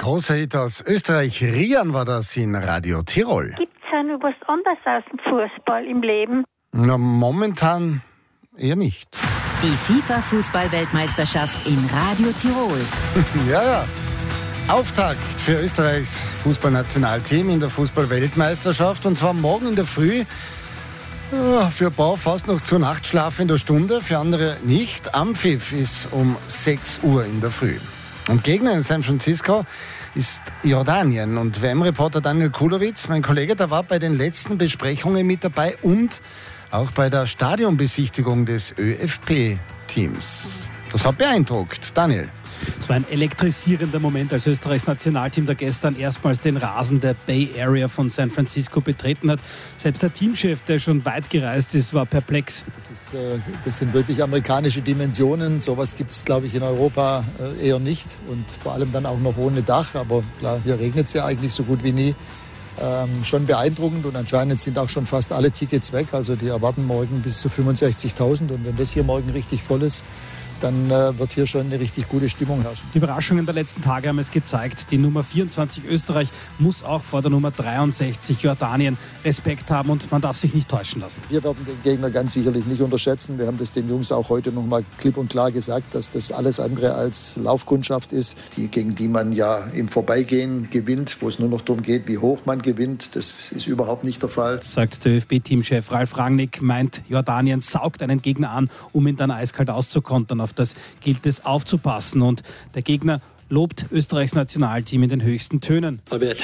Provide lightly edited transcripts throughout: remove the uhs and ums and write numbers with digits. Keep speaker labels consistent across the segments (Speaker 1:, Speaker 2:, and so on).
Speaker 1: großer Hit aus Österreich. Rian war das in Radio Tirol.
Speaker 2: Gibt es auch noch was anderes aus dem Fußball im Leben?
Speaker 1: Na, momentan eher nicht.
Speaker 3: Die FIFA-Fußball-Weltmeisterschaft in Radio Tirol.
Speaker 1: Ja. Auftakt für Österreichs Fußballnationalteam in der Fußball-Weltmeisterschaft. Und zwar morgen in der Früh. Für ein paar fast noch zur Nachtschlaf in der Stunde, für andere nicht. Anpfiff ist um 6 Uhr in der Früh. Und Gegner in San Francisco ist Jordanien. Und WM-Reporter Daniel Kulowitz, mein Kollege, der war bei den letzten Besprechungen mit dabei und auch bei der Stadionbesichtigung des ÖFP-Teams. Das hat beeindruckt. Daniel.
Speaker 4: Es war ein elektrisierender Moment, als Österreichs Nationalteam da gestern erstmals den Rasen der Bay Area von San Francisco betreten hat. Selbst der Teamchef, der schon weit gereist ist, war perplex.
Speaker 5: Das sind wirklich amerikanische Dimensionen. Sowas gibt es, glaube ich, in Europa eher nicht. Und vor allem dann auch noch ohne Dach. Aber klar, hier regnet es ja eigentlich so gut wie nie. Schon beeindruckend und anscheinend sind auch schon fast alle Tickets weg. Also die erwarten morgen bis zu 65.000. Und wenn das hier morgen richtig voll ist, dann wird hier schon eine richtig gute Stimmung herrschen.
Speaker 4: Die Überraschungen der letzten Tage haben es gezeigt. Die Nummer 24 Österreich muss auch vor der Nummer 63 Jordanien Respekt haben und man darf sich nicht täuschen lassen.
Speaker 5: Wir werden den Gegner ganz sicherlich nicht unterschätzen. Wir haben das den Jungs auch heute noch mal klipp und klar gesagt, dass das alles andere als Laufkundschaft ist, gegen die man ja im Vorbeigehen gewinnt, wo es nur noch darum geht, wie hoch man gewinnt. Das ist überhaupt nicht der Fall.
Speaker 4: Sagt der ÖFB-Teamchef Ralf Rangnick, meint, Jordanien saugt einen Gegner an, um ihn dann eiskalt auszukontern. Auf das gilt es aufzupassen und der Gegner lobt Österreichs Nationalteam in den höchsten Tönen.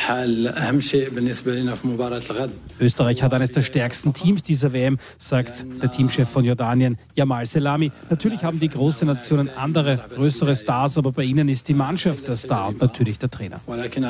Speaker 4: Österreich hat eines der stärksten Teams dieser WM, sagt der Teamchef von Jordanien, Jamal Selami. Natürlich haben die großen Nationen andere, größere Stars, aber bei ihnen ist die Mannschaft der Star und natürlich der Trainer.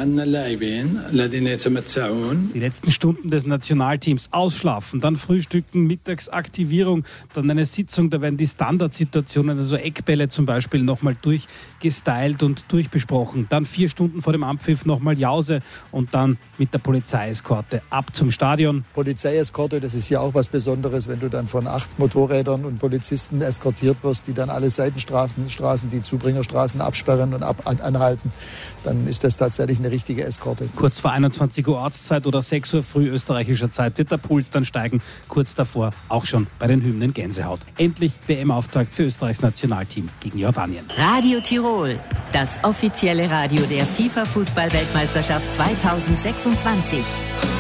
Speaker 4: Die letzten Stunden des Nationalteams ausschlafen, dann Frühstücken, Mittagsaktivierung, dann eine Sitzung, da werden die Standardsituationen, also Eckbälle zum Beispiel, nochmal durchgestylt und durchbesprochen. Dann 4 Stunden vor dem Anpfiff nochmal Jause und dann mit der Polizeieskorte ab zum Stadion.
Speaker 5: Polizeieskorte, das ist ja auch was Besonderes, wenn du dann von 8 Motorrädern und Polizisten eskortiert wirst, die dann alle Seitenstraßen, die Zubringerstraßen absperren und anhalten, dann ist das tatsächlich eine richtige Eskorte.
Speaker 4: Kurz vor 21 Uhr Ortszeit oder 6 Uhr früh österreichischer Zeit wird der Puls dann steigen. Kurz davor auch schon bei den Hymnen Gänsehaut. Endlich WM-Auftakt für Österreichs Nationalteam gegen Jordanien.
Speaker 3: Radio Tirol, das offizielle Radio der FIFA-Fußball-Weltmeisterschaft 2026.